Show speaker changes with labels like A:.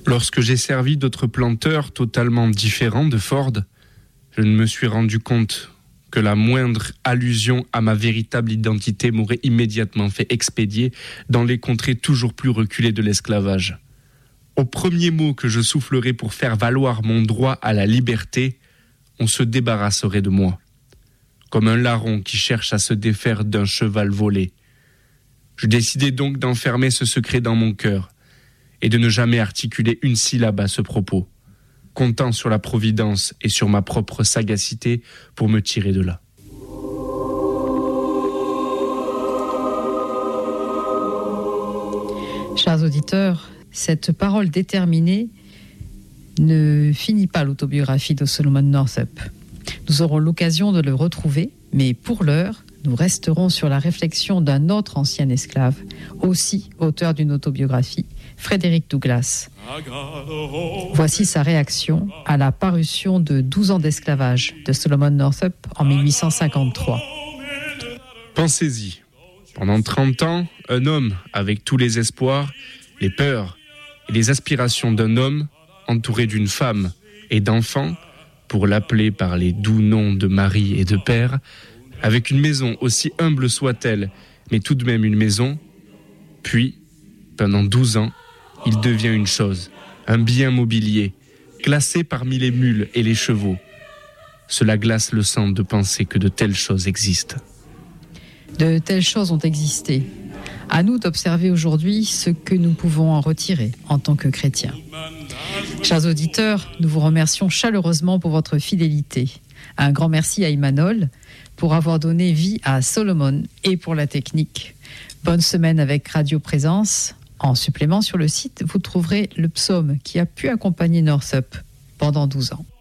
A: Lorsque j'ai servi d'autres planteurs totalement différents de Ford, je ne me suis rendu compte que la moindre allusion à ma véritable identité m'aurait immédiatement fait expédier dans les contrées toujours plus reculées de l'esclavage. Au premier mot que je soufflerais pour faire valoir mon droit à la liberté, on se débarrasserait de moi, comme un larron qui cherche à se défaire d'un cheval volé. Je décidai donc d'enfermer ce secret dans mon cœur et de ne jamais articuler une syllabe à ce propos, comptant sur la providence et sur ma propre sagacité pour me tirer de là.
B: Chers auditeurs, cette parole déterminée ne finit pas l'autobiographie de Solomon Northup. Nous aurons l'occasion de le retrouver, mais pour l'heure, nous resterons sur la réflexion d'un autre ancien esclave, aussi auteur d'une autobiographie, Frederick Douglass. Voici sa réaction à la parution de 12 ans d'esclavage de Solomon Northup en 1853.
A: Pensez-y, pendant 30 ans, un homme avec tous les espoirs, les peurs et les aspirations d'un homme entouré d'une femme et d'enfants, pour l'appeler par les doux noms de mari et de père, avec une maison aussi humble soit-elle, mais tout de même une maison. Puis, pendant 12 ans, il devient une chose, un bien mobilier, classé parmi les mules et les chevaux. Cela glace le sang de penser que de telles choses existent.
B: De telles choses ont existé. À nous d'observer aujourd'hui ce que nous pouvons en retirer en tant que chrétiens. Chers auditeurs, nous vous remercions chaleureusement pour votre fidélité. Un grand merci à Emmanuel pour avoir donné vie à Solomon et pour la technique. Bonne semaine avec Radio Présence. En supplément sur le site, vous trouverez le psaume qui a pu accompagner Northup pendant 12 ans.